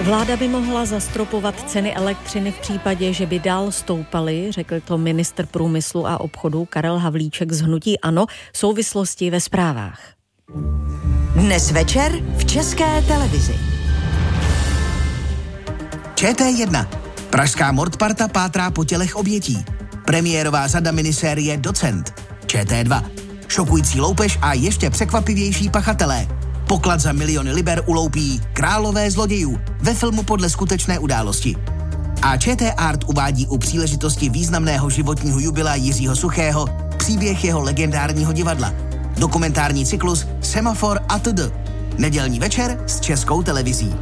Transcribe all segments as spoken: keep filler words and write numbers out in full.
Vláda by mohla zastropovat ceny elektřiny v případě, že by dál stoupaly, řekl to ministr průmyslu a obchodu Karel Havlíček z hnutí ANO v souvislosti ve zprávách. Dnes večer v České televizi. Č T jedna. Pražská mordparta pátrá po tělech obětí. Premiérová řada minisérie Docent. Č T dva. Šokující loupež a ještě překvapivější pachatelé. Poklad za miliony liber uloupí králové zlodějů ve filmu podle skutečné události. A Č T Art uvádí u příležitosti významného životního jubilea Jiřího Suchého příběh jeho legendárního divadla. Dokumentární cyklus Semafor a td. Nedělní večer s Českou televizí.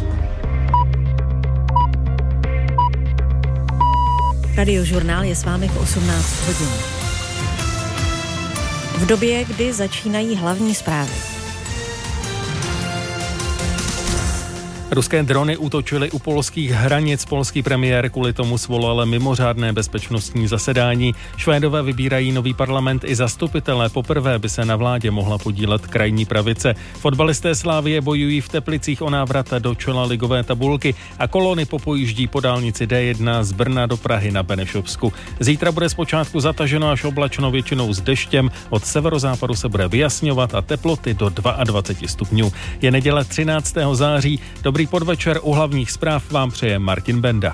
Radiožurnál je s vámi v osmnáct hodin. V době, kdy začínají hlavní zprávy. Ruské drony útočily u polských hranic. Polský premiér kvůli tomu svolal mimořádné bezpečnostní zasedání. Švédové vybírají nový parlament i zastupitele. Poprvé by se na vládě mohla podílet krajní pravice. Fotbalisté Slavie bojují v Teplicích o návrat do čela ligové tabulky a kolony popojíždí po dálnici D jedna z Brna do Prahy na Benešovsku. Zítra bude zpočátku zataženo až oblačno, většinou s deštěm. Od severozápadu se bude vyjasňovat a teploty do dvacet dva stupňů. Je neděle třináctého září. Dobrý podvečer, u hlavních zpráv vám přeje Martin Benda.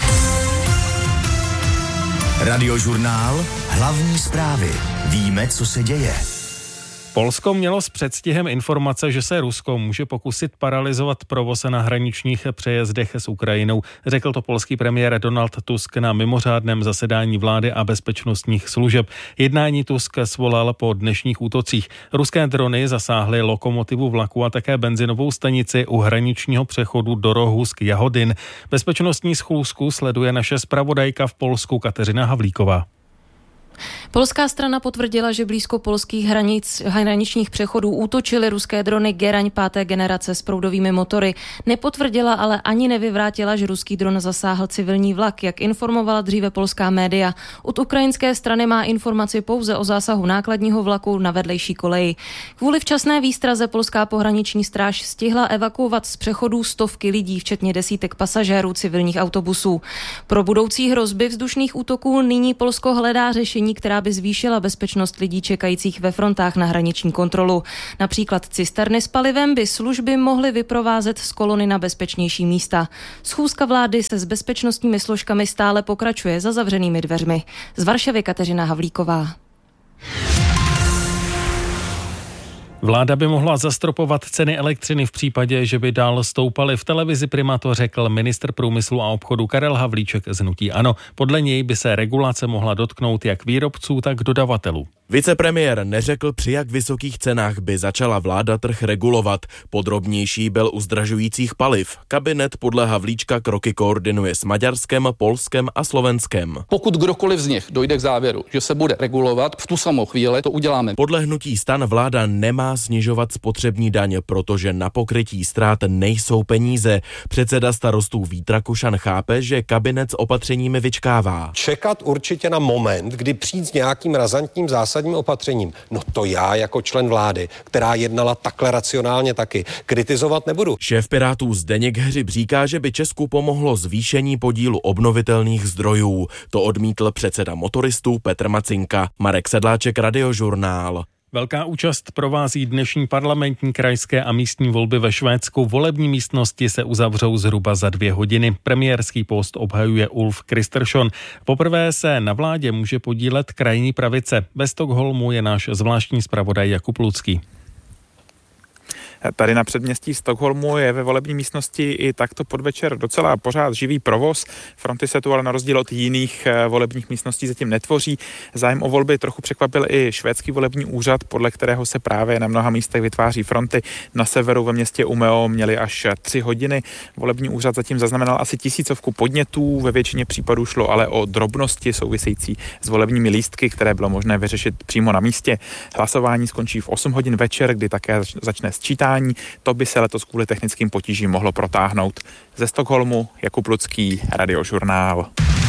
Radiožurnál, hlavní zprávy. Víme, co se děje. Polsko mělo s předstihem informace, že se Rusko může pokusit paralyzovat provoz na hraničních přejezdech s Ukrajinou. Řekl to polský premiér Donald Tusk na mimořádném zasedání vlády a bezpečnostních služeb. Jednání Tusk svolal po dnešních útocích. Ruské drony zasáhly lokomotivu vlaku a také benzinovou stanici u hraničního přechodu do Rohusk Jahodin. Bezpečnostní schůzku sleduje naše zpravodajka v Polsku Kateřina Havlíková. Polská strana potvrdila, že blízko polských hranic, hraničních přechodů útočily ruské drony Geraň páté generace s proudovými motory. Nepotvrdila, ale ani nevyvrátila, že ruský dron zasáhl civilní vlak, jak informovala dříve polská média. Od ukrajinské strany má informaci pouze o zásahu nákladního vlaku na vedlejší koleji. Kvůli včasné výstraze polská pohraniční stráž stihla evakuovat z přechodů stovky lidí, včetně desítek pasažérů civilních autobusů. Pro budoucí hrozby vzdušných útoků nyní Polsko hledá řešení, která by zvýšila bezpečnost lidí čekajících ve frontách na hraniční kontrolu. Například cisterny s palivem by služby mohly vyprovázet z kolony na bezpečnější místa. Schůzka vlády se s bezpečnostními složkami stále pokračuje za zavřenými dveřmi. Z Varšavy Kateřina Havlíková. Vláda by mohla zastropovat ceny elektřiny v případě, že by dál stoupaly. V televizi Prima to řekl ministr průmyslu a obchodu Karel Havlíček z hnutí ANO. Podle něj by se regulace mohla dotknout jak výrobců, tak dodavatelů. Vicepremiér neřekl, při jak vysokých cenách by začala vláda trh regulovat. Podrobnější byl u zdražujících paliv. Kabinet podle Havlíčka kroky koordinuje s Maďarskem, Polskem a Slovenskem. Pokud kdokoliv z nich dojde k závěru, že se bude regulovat, v tu samou chvíli to uděláme. Podle hnutí STAN vláda nemá snižovat spotřební daň, protože na pokrytí ztrát nejsou peníze. Předseda starostů Vít Rakušan chápe, že kabinet s opatřeními vyčkává. Čekat určitě na moment, kdy přijít s nějakým razantním zásadním opatřením. No to já jako člen vlády, která jednala takhle racionálně taky, kritizovat nebudu. Šéf Pirátů Zdeněk Hřib říká, že by Česku pomohlo zvýšení podílu obnovitelných zdrojů. To odmítl předseda motoristů Petr Macinka. Marek Sedláček, Radiožurnál. Velká účast provází dnešní parlamentní, krajské a místní volby ve Švédsku. Volební místnosti se uzavřou zhruba za dvě hodiny. Premiérský post obhajuje Ulf Kristersson. Poprvé se na vládě může podílet krajní pravice. Ve Stockholmu je náš zvláštní zpravodaj Jakub Lucký. Tady na předměstí Stockholmu je ve volební místnosti i takto podvečer docela pořád živý provoz. Fronty se tu ale na rozdíl od jiných volebních místností zatím netvoří. Zájem o volby trochu překvapil i švédský volební úřad, podle kterého se právě na mnoha místech vytváří fronty. Na severu ve městě Umeå měli až tři hodiny. Volební úřad zatím zaznamenal asi tisícovku podnětů. Ve většině případů šlo ale o drobnosti související s volebními lístky, které bylo možné vyřešit přímo na místě. Hlasování skončí v osm hodin večer, kdy také začne sčítání. To by se letos kvůli technickým potížím mohlo protáhnout. Ze Stockholmu Jakub Lucký, Radiožurnál.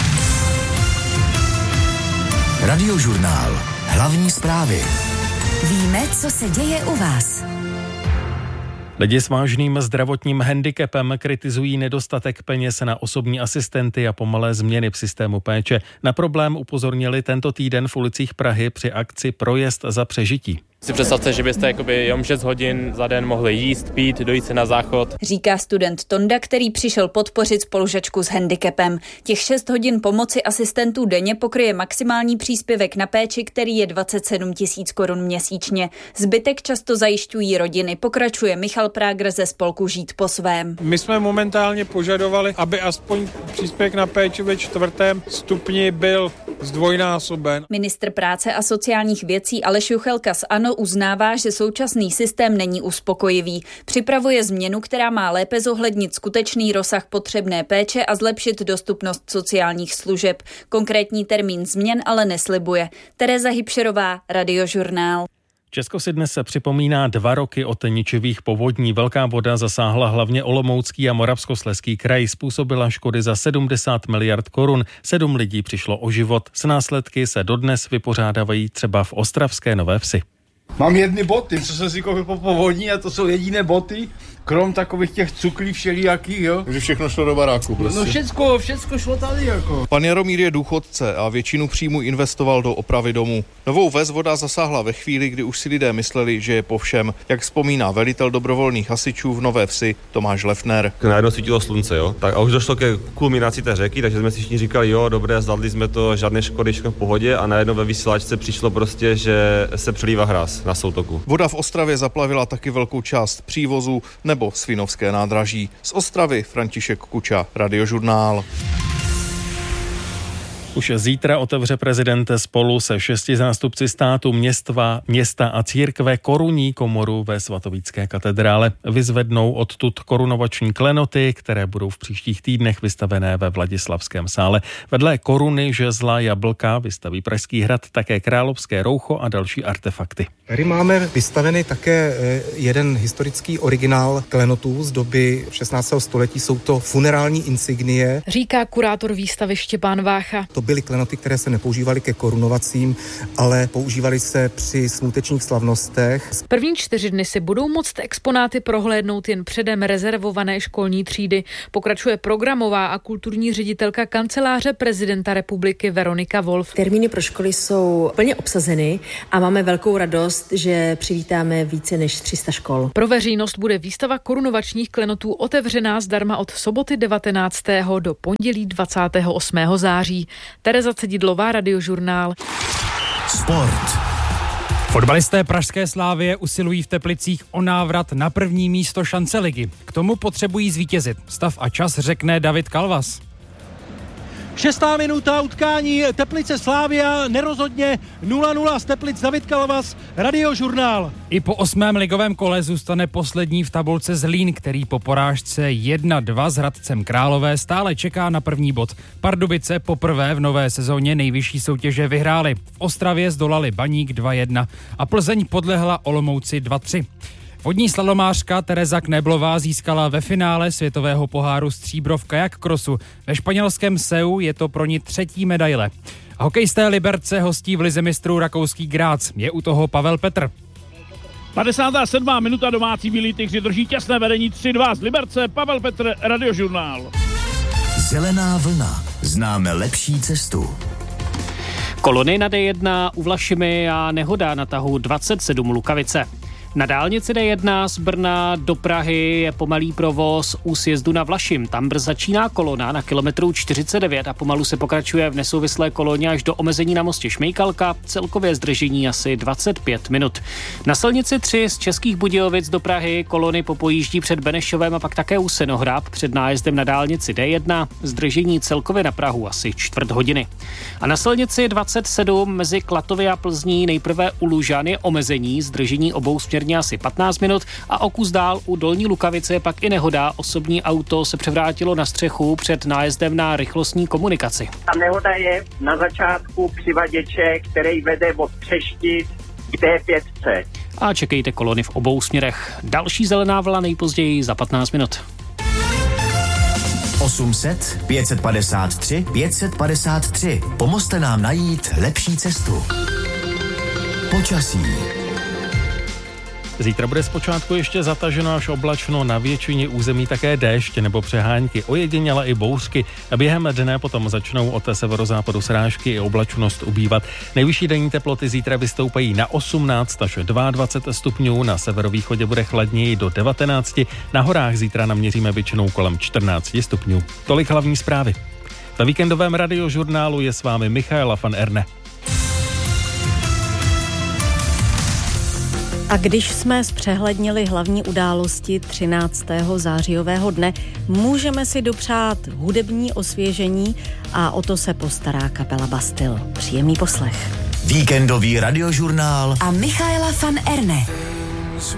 Radiožurnál. Hlavní zprávy. Víme, co se děje u vás. Lidi s vážným zdravotním handicapem kritizují nedostatek peněz na osobní asistenty a pomalé změny v systému péče. Na problém upozornili tento týden v ulicích Prahy při akci Projezd za přežití. Si představte, že byste jakoby jenom šest hodin za den mohli jíst, pít, dojít se na záchod. Říká student Tonda, který přišel podpořit spolužačku s handicapem. Těch šest hodin pomoci asistentů denně pokryje maximální příspěvek na péči, který je dvacet sedm tisíc korun měsíčně. Zbytek často zajišťují rodiny, pokračuje Michal Prágr ze spolku Žít po svém. My jsme momentálně požadovali, aby aspoň příspěvek na péči ve čtvrtém stupni byl zdvojnásoben. Ministr práce a sociálních věcí Aleš Juchelka z ANO uznává, že současný systém není uspokojivý. Připravuje změnu, která má lépe zohlednit skutečný rozsah potřebné péče a zlepšit dostupnost sociálních služeb. Konkrétní termín změn ale neslibuje. Tereza Hybšerová, Radiožurnál. Česko si dnes se připomíná dva roky od ničivých povodní. Velká voda zasáhla hlavně Olomoucký a Moravskoslezský kraj, způsobila škody za sedmdesát miliard korun. Sedm lidí přišlo o život. S následky se dodnes vypořádávají třeba v ostravské Nové Vsi. Mám jedny boty, co jsem si koupil po povodní, a to jsou jediné boty, krom takových těch cuklí všelijakých, jo. Takže všechno šlo do baráku prostě. No všecko, všecko šlo tady jako. Pan Jaromír je důchodce a většinu příjmu investoval do opravy domu. Novou Ves voda zasáhla ve chvíli, kdy už si lidé mysleli, že je po všem. Jak vzpomíná velitel dobrovolných hasičů v Nové Vsi Tomáš Lefner. Najednou svítilo slunce, jo. Tak a už došlo ke kulminaci té řeky, takže jsme si všichni říkali, jo, dobré, zvládli jsme to, žádné škody, všechno v pohodě, a najednou ve vysílačce přišlo prostě, že se přelívá hráz na soutoku. Voda v Ostravě zaplavila taky velkou část přívozu nebo Svinovské nádraží. Z Ostravy František Kuča, Radiožurnál. Už zítra otevře prezident spolu se šesti zástupci státu, městva, města a církve korunní komoru ve svatovícké katedrále. Vyzvednou odtud korunovační klenoty, které budou v příštích týdnech vystavené ve Vladislavském sále. Vedle koruny, žezla, jablka vystaví Pražský hrad také královské roucho a další artefakty. Tady máme vystavený také jeden historický originál klenotů z doby šestnáctého století. Jsou to funerální insignie. Říká kurátor výstavy Štěpán Vácha. To byly klenoty, které se nepoužívaly ke korunovacím, ale používaly se při smutečních slavnostech. První čtyři dny si budou moct exponáty prohlédnout jen předem rezervované školní třídy. Pokračuje programová a kulturní ředitelka kanceláře prezidenta republiky Veronika Wolf. Termíny pro školy jsou plně obsazeny a máme velkou radost, že přivítáme více než tři sta škol. Pro veřejnost bude výstava korunovačních klenotů otevřená zdarma od soboty devatenáctého do pondělí dvacátého osmého září. Tereza Cedidlová, Radiožurnál. Sport. Fotbalisté pražské Slávie usilují v Teplicích o návrat na první místo šance ligy. K tomu potřebují zvítězit. Stav a čas řekne David Kalvas. Šestá minuta utkání Teplice Slavia, nerozhodně nula nula z Teplic, David Kalvas, Radiožurnál. I po osmém ligovém kole zůstane poslední v tabulce Zlín, který po porážce jedna dva s Hradcem Králové stále čeká na první bod. Pardubice poprvé v nové sezóně nejvyšší soutěže vyhráli. V Ostravě zdolali Baník dva jedna a Plzeň podlehla Olomouci dva tři. Vodní slalomářka Tereza Kneblová získala ve finále světového poháru stříbro v kajak krosu. Ve španělském Seu je to pro ní třetí medaile. Hokejisté Liberce hostí v lize mistrů rakouský Grác. Je u toho Pavel Petr. padesátá sedmá minuta, domácí Bílí tygři drží těsné vedení tři dva z Liberce. Pavel Petr, Radiožurnál. Zelená vlna. Známe lepší cestu. Kolony na D jedna u Vlašimi a nehoda na tahu dvacet sedm Lukavice. Na dálnici D jedna z Brna do Prahy je pomalý provoz u sjezdu na Vlašim. Tam brz začíná kolona na kilometru čtyřicet devět a pomalu se pokračuje v nesouvislé koloně až do omezení na mostě Šmejkalka. Celkově zdržení asi dvacet pět minut. Na silnici tři z Českých Budějovic do Prahy kolony popojíždí před Benešovem a pak také u Senohrab před nájezdem na dálnici D jedna. Zdržení celkově na Prahu asi čtvrt hodiny. A na silnici dvacet sedm mezi Klatovy a Plzní nejprve u Lužan je omezení, zdržení obou směrně asi patnáct minut a o kus dál u Dolní Lukavice je pak i nehoda. Osobní auto se převrátilo na střechu před nájezdem na rychlostní komunikaci. Ta nehoda je na začátku přivaděče, který vede od Přeštic k D pět. A čekejte kolony v obou směrech. Další zelená vlna nejpozději za patnáct minut. osm set pět set padesát tři pět set padesát tři. Pomozte nám najít lepší cestu. Počasí. Zítra bude zpočátku ještě zataženo až oblačno, na většině území také déšť nebo přehánky, ojediněle i bouřky a během dne potom začnou od severozápadu srážky i oblačnost ubývat. Nejvyšší denní teploty zítra vystoupají na osmnáct až dvacet dva stupňů, na severovýchodě bude chladněji do devatenáct, na horách zítra naměříme většinou kolem čtrnáct stupňů. Tolik hlavní zprávy. Ve víkendovém radiožurnálu je s vámi Michaela van Erne. A když jsme zpřehlednili hlavní události třináctého zářijového dne, můžeme si dopřát hudební osvěžení a o to se postará kapela Bastille. Příjemný poslech. Víkendový radiožurnál a Michaela van Erne.